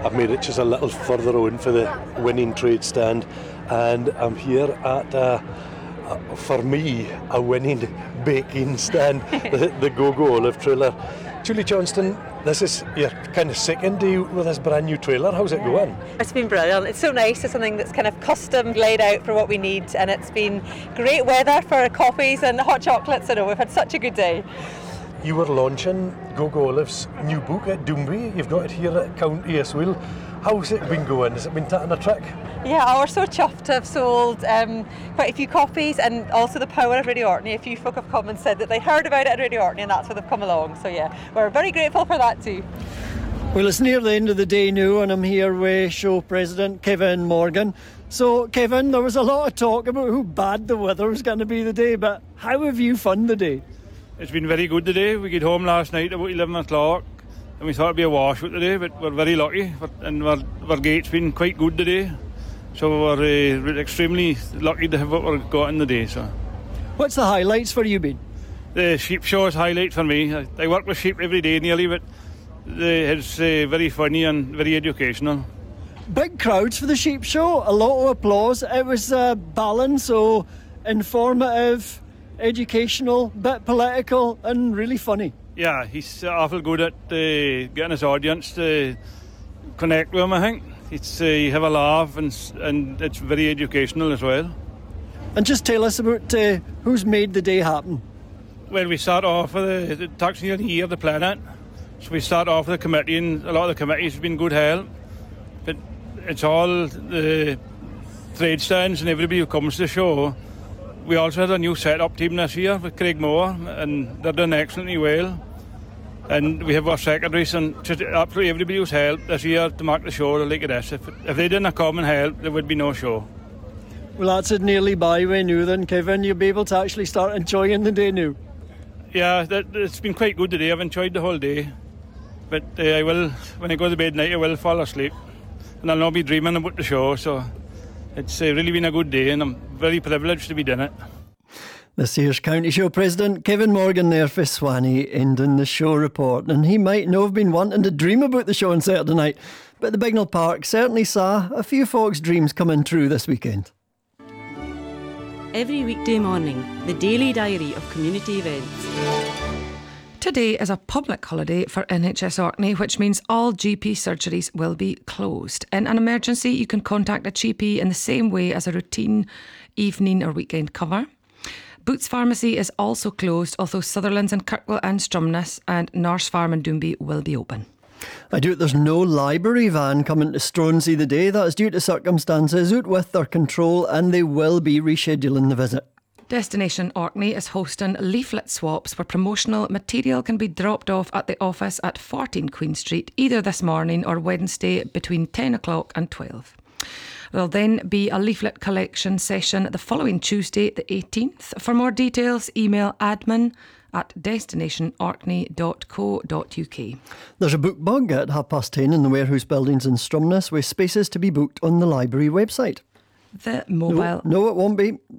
I've made it just a little further on for the winning trade stand, and I'm here at, for me, a winning baking stand, the Go-Go Olive trailer. Julie Johnston, this is your kind of second day with this brand new trailer. How's it going? It's been brilliant. It's so nice. It's something that's kind of custom laid out for what we need, and it's been great weather for coffees and hot chocolates. I know we've had such a good day. You were launching Go-Go Olive's new book at Doomby. You've got it here at County as well. How's it been going? Has it been taking a trick? Yeah, we're so chuffed to have sold quite a few copies, and also the power of Radio Orkney. A few folk have come and said that they heard about it at Radio Orkney, and that's why they've come along. So yeah, we're very grateful for that too. Well, it's near the end of the day now, and I'm here with show president Kevin Morgan. So, Kevin, there was a lot of talk about how bad the weather was going to be today, but how have you found the day? It's been very good today. We got home last night about 11 o'clock, and we thought it'd be a washout today, but we're very lucky, and our gate's been quite good today. So we're extremely lucky to have what we've got in the day. So, what's the highlights for you been? The sheep show is highlight for me. I work with sheep every day nearly, but it's very funny and very educational. Big crowds for the sheep show, a lot of applause. It was balanced, so informative, educational, bit political, and really funny. Yeah, he's awful good at getting his audience to connect with him, I think. It's you have a laugh, and it's very educational as well. And just tell us about who's made the day happen. Well, we start off with the Taxi of the Year, the Planet. So we start off with the committee, and a lot of the committees have been good help. But it's all the trade stands and everybody who comes to the show. We also had a new set-up team this year with Craig Moore, and they're doing excellently well. And we have our secretaries and just absolutely everybody who's helped this year to make the show like this. If they didn't come and help, there would be no show. Well, that's it nearly by way now then, Kevin. You'll be able to actually start enjoying the day now. Yeah, it's been quite good today. I've enjoyed the whole day. But I will, when I go to bed at night, I will fall asleep. And I'll not be dreaming about the show. So it's really been a good day, and I'm very privileged to be doing it. This year's County Show President Kevin Morgan there for Swanee ending the show report. And he might not have been wanting to dream about the show on Saturday night, but the Bignell Park certainly saw a few folks' dreams coming true this weekend. Every weekday morning, the daily diary of community events. Today is a public holiday for NHS Orkney, which means all GP surgeries will be closed. In an emergency, you can contact a GP in the same way as a routine evening or weekend cover. Boots Pharmacy is also closed, although Sutherland's in Kirkwall and Stromness and Norse Farm and Doomby will be open. I do. There's no library van coming to Stronsey the day. That is due to circumstances out with their control, and they will be rescheduling the visit. Destination Orkney is hosting leaflet swaps where promotional material can be dropped off at the office at 14 Queen Street either this morning or Wednesday between 10 o'clock and 12. There'll then be a leaflet collection session the following Tuesday, the 18th. For more details, email admin@destinationorkney.co.uk. There's a book bug at 10:30 in the warehouse buildings in Stromness with spaces to be booked on the library website. The mobile... No, it won't be.